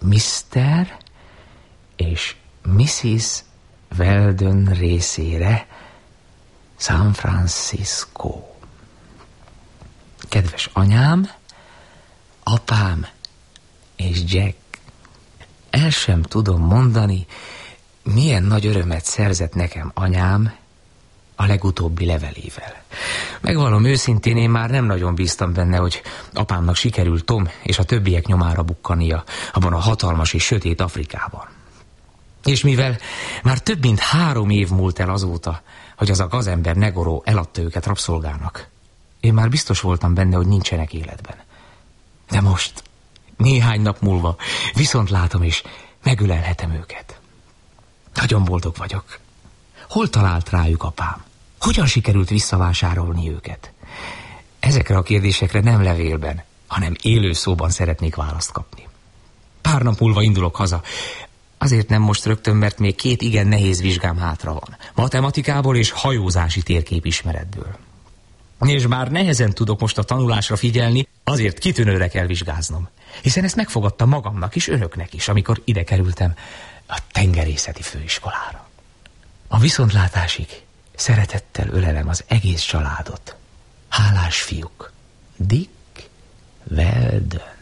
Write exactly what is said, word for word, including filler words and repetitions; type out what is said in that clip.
miszter és missziz Weldon részére San Francisco. Kedves anyám, apám és Jack, el sem tudom mondani, milyen nagy örömet szerzett nekem anyám a legutóbbi levelével. Megvallom őszintén, én már nem nagyon bíztam benne, hogy apámnak sikerült Tom és a többiek nyomára bukkania abban a hatalmas és sötét Afrikában. És mivel már több mint három év múlt el azóta, hogy az a gazember Negoro eladta őket rabszolgának, én már biztos voltam benne, hogy nincsenek életben. De most, néhány nap múlva viszont látom, és megölelhetem őket. Nagyon boldog vagyok. Hol talált rájuk apám? Hogyan sikerült visszavásárolni őket? Ezekre a kérdésekre nem levélben, hanem élő szóban szeretnék választ kapni. Pár nap múlva indulok haza. Azért nem most rögtön, mert még két igen nehéz vizsgám hátra van. Matematikából és hajózási térképismeretből. És bár nehezen tudok most a tanulásra figyelni, azért kitűnőre kell vizsgáznom. Hiszen ezt megfogadtam magamnak is, önöknek is, amikor ide kerültem a tengerészeti főiskolára. A viszontlátásig szeretettel ölelem az egész családot. Hálás fiúk. Dick Weldon.